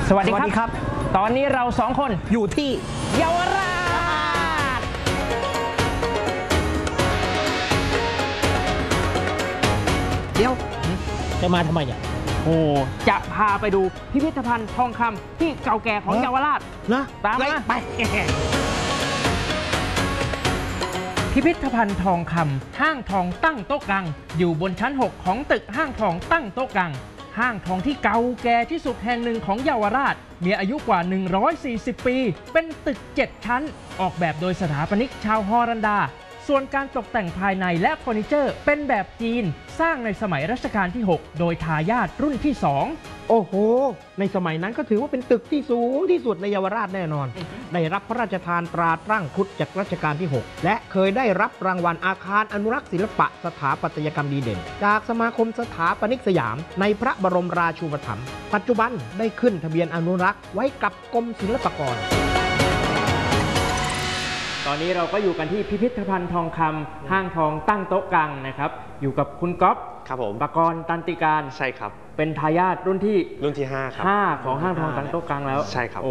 สวัสดีครับ ตอนนี้เราสองคนอยู่ที่เยาวราชเดี๋ยวจะมาทำไมเนี่ยโอ้จะพาไปดูพิพิธภัณฑ์ทองคำที่เก่าแก่ของเยาวราชนะตามมาไปพิพิธภัณฑ์ทองคำห้างทองตั้งโต๊ะกังอยู่บนชั้น 6 ของตึกห้างทองตั้งโต๊ะกังห้างทองที่เก่าแก่ที่สุดแห่งหนึ่งของเยาวราชมีอายุกว่า 140 ปีเป็นตึก 7 ชั้นออกแบบโดยสถาปนิกชาวฮอลันดาส่วนการตกแต่งภายในและเฟอร์นิเจอร์เป็นแบบจีนสร้างในสมัยรัชกาลที่ 6 โดยทายาทรุ่นที่ 2 โอ้โหในสมัยนั้นก็ถือว่าเป็นตึกที่สูงที่สุดในเยาวราชแน่นอนได้รับพระราชทานตราตั้งครุฑจากรัชกาลที่ 6 และเคยได้รับรางวัลอาคารอนุรักษ์ศิลปะสถาปัตยกรรมดีเด่นจากสมาคมสถาปนิกสยามในพระบรมราชูปถัมภ์ปัจจุบันได้ขึ้นทะเบียนอนุรักษ์ไว้กับกรมศิลปากรตอนนี้เราก็อยู่กันที่พิพิธภัณฑ์ทองคำห้างทองตั้งโต๊ะกังนะครับอยู่กับคุณก๊อฟครับผมปกรณ์ตันติการใช่ครับเป็นทายาทรุ่นที่ 5 ครับ 5ของห้างทองตั้งโต๊ะกังแล้วใช่ครับ